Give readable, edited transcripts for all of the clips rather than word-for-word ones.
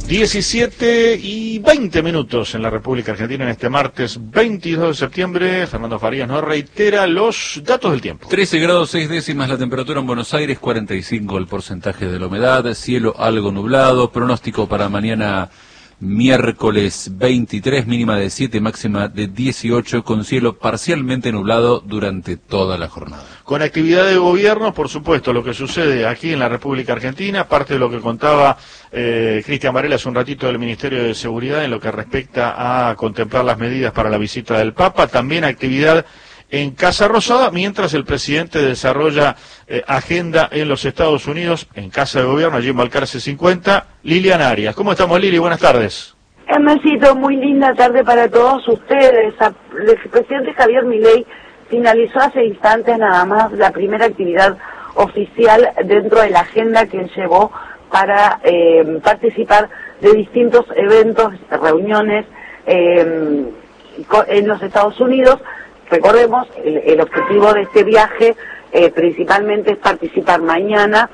17:20 en la República Argentina en este martes 22 de septiembre. Fernando Farías nos reitera los datos del tiempo. 13 grados 6 décimas la temperatura en Buenos Aires, 45 el porcentaje de la humedad, cielo algo nublado, pronóstico para mañana miércoles 23, mínima de 7, máxima de 18, con cielo parcialmente nublado durante toda la jornada. Con actividad de gobierno, por supuesto, lo que sucede aquí en la República Argentina, parte de lo que contaba Cristian Varela hace un ratito del Ministerio de Seguridad en lo que respecta a contemplar las medidas para la visita del Papa, también actividad en Casa Rosada, mientras el presidente desarrolla agenda en los Estados Unidos, en Casa de Gobierno, allí en Balcarce 50. Liliana Arias. ¿Cómo estamos, Lili? Buenas tardes. Hernancito, muy linda tarde para todos ustedes. El presidente Javier Milei finalizó hace instantes nada más la primera actividad oficial dentro de la agenda que él llevó para participar de distintos eventos, reuniones en los Estados Unidos. Recordemos, el objetivo de este viaje principalmente es participar mañana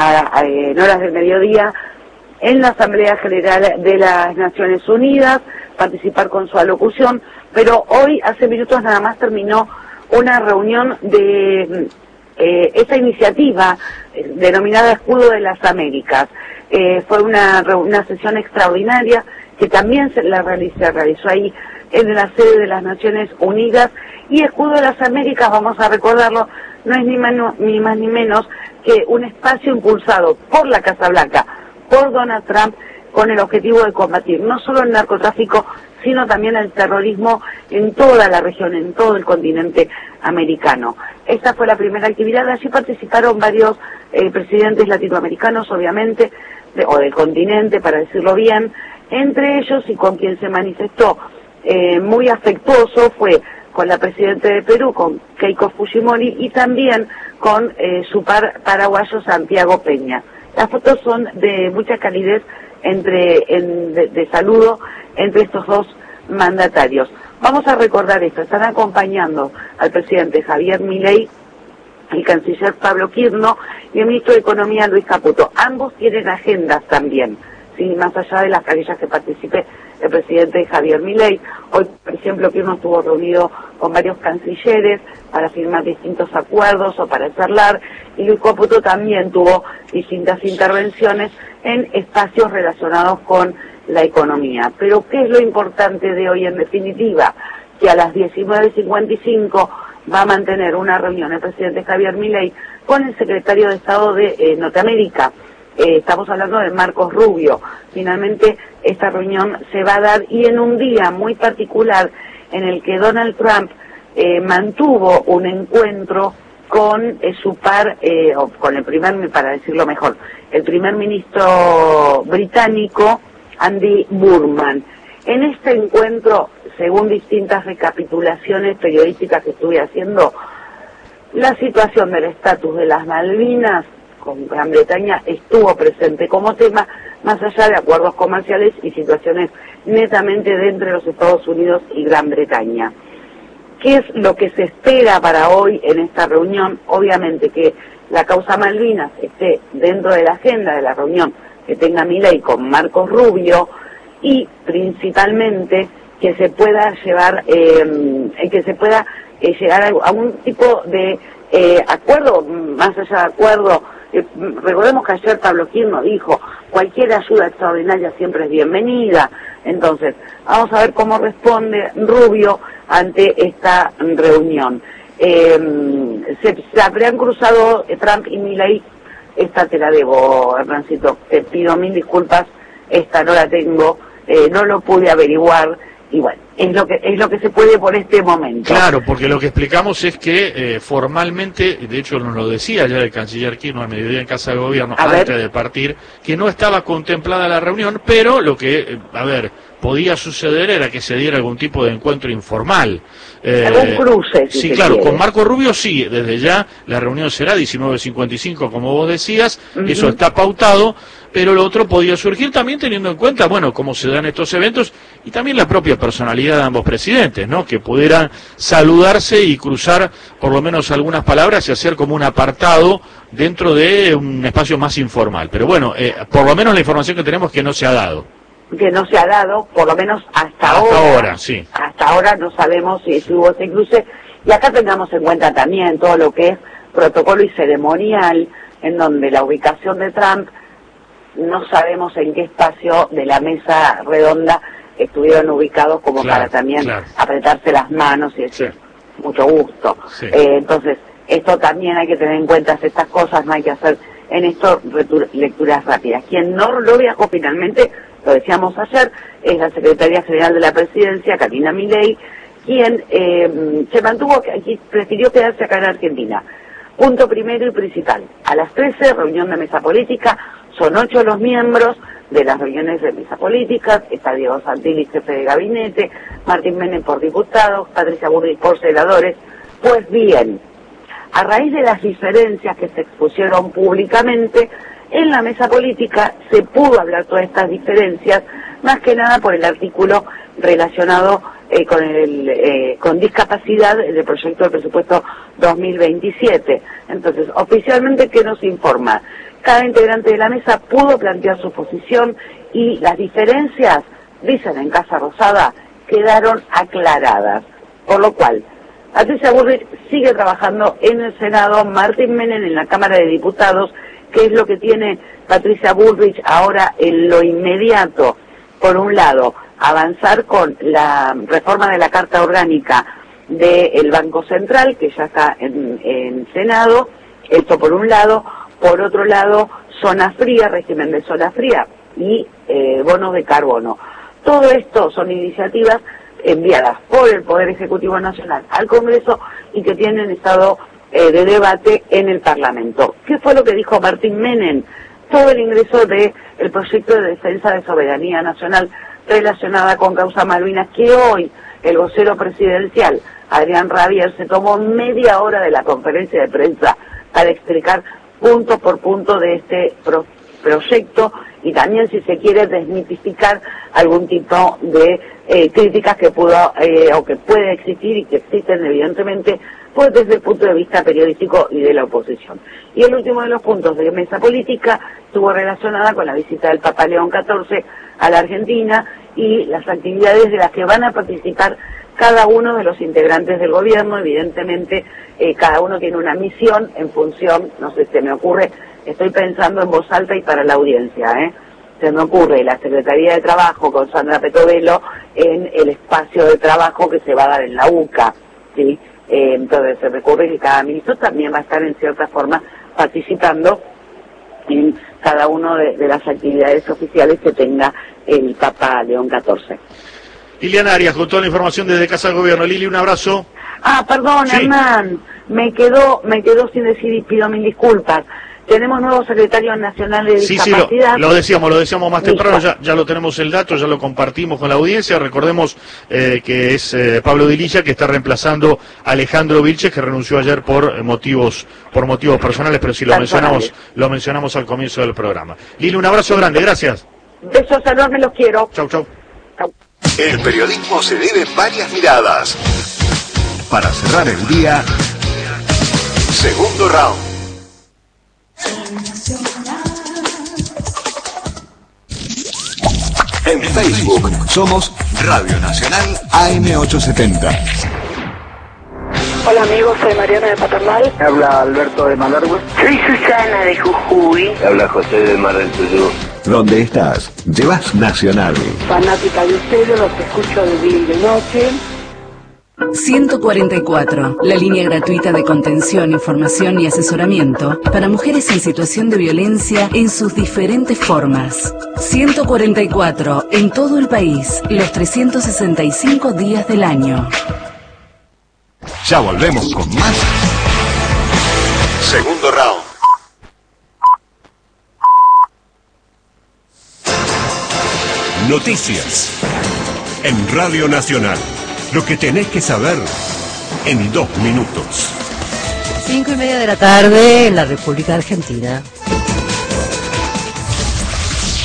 en horas del mediodía en la Asamblea General de las Naciones Unidas, participar con su alocución, pero hoy, hace minutos nada más, terminó una reunión de esa iniciativa denominada Escudo de las Américas. Fue una sesión extraordinaria que también se realizó ahí en la sede de las Naciones Unidas, y Escudo de las Américas, vamos a recordarlo, no es ni más ni menos que un espacio impulsado por la Casa Blanca, por Donald Trump, con el objetivo de combatir no solo el narcotráfico, sino también el terrorismo en toda la región, en todo el continente americano. Esta fue la primera actividad. Allí participaron varios presidentes latinoamericanos, obviamente, o del continente, para decirlo bien. Entre ellos, y con quien se manifestó muy afectuoso, fue con la presidenta de Perú, con Keiko Fujimori, y también con su par paraguayo Santiago Peña. Las fotos son de mucha calidez de saludo entre estos dos mandatarios. Vamos a recordar esto: están acompañando al presidente Javier Milei, el canciller Pablo Quirno y el ministro de Economía Luis Caputo. Ambos tienen agendas también, ¿sí? Más allá de las aquellas que participe el presidente Javier Milei. Hoy, por ejemplo, Quirno estuvo reunido con varios cancilleres para firmar distintos acuerdos o para charlar, y Luis Caputo también tuvo distintas intervenciones en espacios relacionados con la economía. Pero ¿qué es lo importante de hoy en definitiva? Que a las 19:55 va a mantener una reunión el presidente Javier Milei con el secretario de Estado de Norteamérica. Estamos hablando de Marcos Rubio. Finalmente esta reunión se va a dar, y en un día muy particular en el que Donald Trump mantuvo un encuentro con su par, o con el para decirlo mejor, el primer ministro británico, Andy Burnham. En este encuentro, según distintas recapitulaciones periodísticas que estuve haciendo, la situación del estatus de las Malvinas con Gran Bretaña estuvo presente como tema, más allá de acuerdos comerciales y situaciones netamente dentro de los Estados Unidos y Gran Bretaña. ¿Qué es lo que se espera para hoy en esta reunión? Obviamente que la causa Malvinas esté dentro de la agenda de la reunión que tenga Milei con Marcos Rubio, y principalmente que se pueda llevar, llegar a algún tipo de acuerdo, más allá de acuerdo. Recordemos que ayer Pablo Quirno dijo: cualquier ayuda extraordinaria siempre es bienvenida. Entonces, vamos a ver cómo responde Rubio ante esta reunión. Se habrían cruzado Trump y Milei. Esta te la debo, Hernancito. Te pido mil disculpas, esta no la tengo, no lo pude averiguar. Y bueno, es lo que se puede por este momento. Claro, porque lo que explicamos es que formalmente, de hecho nos lo decía ya el canciller Quirno al mediodía en Casa de Gobierno, antes de partir, que no estaba contemplada la reunión, pero lo que, podía suceder era que se diera algún tipo de encuentro informal. Algún cruce, sí, claro, con Marco Rubio sí, desde ya la reunión será 19:55, como vos decías, eso está pautado, pero lo otro podía surgir también teniendo en cuenta, cómo se dan estos eventos y también la propia personalidad de ambos presidentes, ¿no? Que pudieran saludarse y cruzar por lo menos algunas palabras y hacer como un apartado dentro de un espacio más informal. Pero por lo menos la información que tenemos es que no se ha dado. que no se ha dado, por lo menos hasta ahora, sí. Hasta ahora no sabemos si hubo ese cruce, y acá tengamos en cuenta también todo lo que es protocolo y ceremonial, en donde la ubicación de Trump, no sabemos en qué espacio de la mesa redonda estuvieron ubicados como para también apretarse las manos y decir mucho gusto. Entonces, esto también hay que tener en cuenta estas cosas, no hay que hacer en esto lecturas rápidas. Quien no lo viajó finalmente, lo decíamos ayer, es la Secretaría General de la Presidencia, Karina Milei, quien se mantuvo, aquí prefirió quedarse acá en Argentina. Punto primero y principal, a las 13, reunión de mesa política, son 8 los miembros de las reuniones de mesa política, está Diego Santilli, jefe de gabinete, Martín Menem por diputados, Patricia Bullrich por senadores. Pues bien, a raíz de las diferencias que se expusieron públicamente, en la mesa política se pudo hablar todas estas diferencias, más que nada por el artículo relacionado con discapacidad del proyecto de presupuesto 2027. Entonces, oficialmente, ¿qué nos informa? Cada integrante de la mesa pudo plantear su posición y las diferencias, dicen en Casa Rosada, quedaron aclaradas. Por lo cual, Patricia Bullrich sigue trabajando en el Senado, Martín Menem en la Cámara de Diputados. ¿Qué es lo que tiene Patricia Bullrich ahora en lo inmediato? Por un lado, avanzar con la reforma de la Carta Orgánica del Banco Central, que ya está en Senado, esto por un lado. Por otro lado, zona fría, régimen de zona fría y bonos de carbono. Todo esto son iniciativas enviadas por el Poder Ejecutivo Nacional al Congreso y que tienen estado de debate en el Parlamento. ¿Qué fue lo que dijo Martín Menem? Todo el ingreso del proyecto de defensa de soberanía nacional relacionada con causa Malvinas, que hoy el vocero presidencial, Adrián Rabier, se tomó media hora de la conferencia de prensa para explicar punto por punto de este proyecto y también, si se quiere, desmitificar algún tipo de críticas que pudo o que puede existir y que existen evidentemente pues desde el punto de vista periodístico y de la oposición. Y el último de los puntos de mesa política estuvo relacionada con la visita del Papa León XIV a la Argentina y las actividades de las que van a participar cada uno de los integrantes del gobierno. Evidentemente, cada uno tiene una misión en función, no sé, se me ocurre, estoy pensando en voz alta y para la audiencia, se me ocurre la Secretaría de Trabajo con Sandra Petovelo en el espacio de trabajo que se va a dar en la UCA, ¿sí? Entonces se me ocurre que cada ministro también va a estar en cierta forma participando en cada una de las actividades oficiales que tenga el Papa León XIV. Liliana Arias, con toda la información desde Casa del Gobierno. Lili, un abrazo. Perdón, sí. Hernán, me quedó sin decir y pido mil disculpas. Tenemos nuevo secretario nacional de discapacidad. Sí, lo decíamos más temprano, ya lo tenemos el dato, ya lo compartimos con la audiencia. Recordemos que es Pablo Dililla, que está reemplazando a Alejandro Vilches, que renunció ayer por motivos personales, pero sí lo mencionamos al comienzo del programa. Lili, un abrazo grande, gracias. Besos enormes, los quiero. Chau. El periodismo se debe varias miradas. Para cerrar el día, segundo round. En Facebook somos Radio Nacional AM870. Hola amigos, soy Mariana de Paternal. Habla Alberto de Malargüe. Soy Susana de Jujuy. Habla José de Mar del Tuyú. ¿Dónde estás? Llevas Nacional. Fanática de ustedes, los escucho de día y de noche. 144, la línea gratuita de contención, información y asesoramiento para mujeres en situación de violencia en sus diferentes formas. 144, en todo el país, los 365 días del año. Ya volvemos con más. Segundo round. Noticias en Radio Nacional. Lo que tenés que saber en 2 minutos. 5:30 de la tarde en la República Argentina.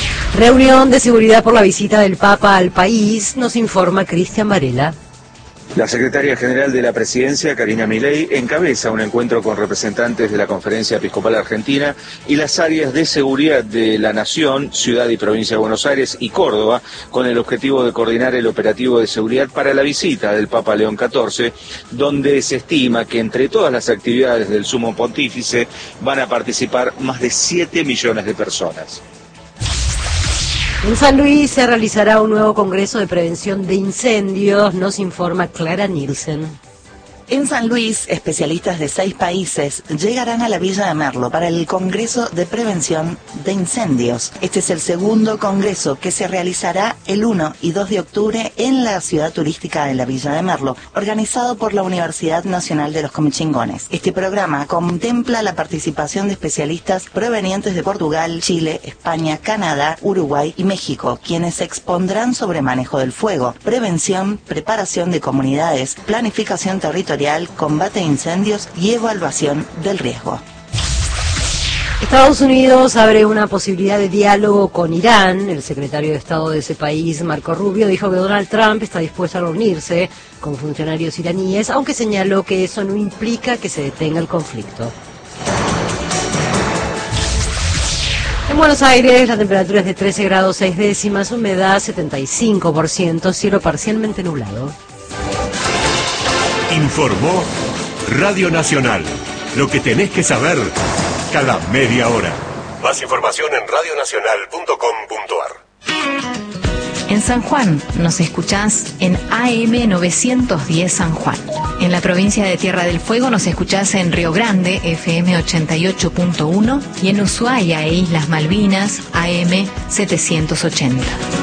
Reunión de seguridad por la visita del Papa al país, nos informa Cristian Varela. La secretaria general de la Presidencia, Karina Milei, encabeza un encuentro con representantes de la Conferencia Episcopal Argentina y las áreas de seguridad de la Nación, Ciudad y Provincia de Buenos Aires y Córdoba, con el objetivo de coordinar el operativo de seguridad para la visita del Papa León XIV, donde se estima que entre todas las actividades del Sumo Pontífice van a participar más de 7 millones de personas. En San Luis se realizará un nuevo congreso de prevención de incendios, nos informa Clara Nielsen. En San Luis, especialistas de 6 países llegarán a la Villa de Merlo para el Congreso de Prevención de Incendios. Este es el segundo congreso que se realizará el 1 y 2 de octubre en la ciudad turística de la Villa de Merlo, organizado por la Universidad Nacional de los Comechingones. Este programa contempla la participación de especialistas provenientes de Portugal, Chile, España, Canadá, Uruguay y México, quienes expondrán sobre manejo del fuego, prevención, preparación de comunidades, planificación territorial, combate de incendios y evaluación del riesgo. Estados Unidos abre una posibilidad de diálogo con Irán. El secretario de Estado de ese país, Marco Rubio, dijo que Donald Trump está dispuesto a reunirse con funcionarios iraníes, aunque señaló que eso no implica que se detenga el conflicto. En Buenos Aires la temperatura es de 13 grados 6 décimas, humedad 75%, cielo parcialmente nublado. Informó Radio Nacional. Lo que tenés que saber cada media hora. Más información en radionacional.com.ar. En San Juan nos escuchás en AM 910 San Juan. En la provincia de Tierra del Fuego nos escuchás en Río Grande, FM 88.1, y en Ushuaia e Islas Malvinas, AM 780.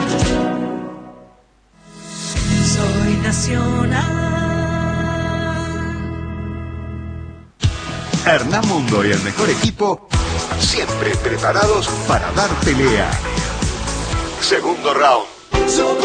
Soy nacional. Hernán Mundo y el mejor equipo, siempre preparados para dar pelea. Segundo round.